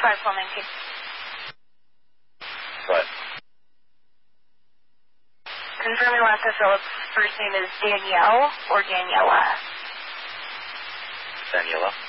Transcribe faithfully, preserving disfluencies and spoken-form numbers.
five four nineteen. What? Confirming last name Phillips. First name is Danielle or Daniela? Daniela.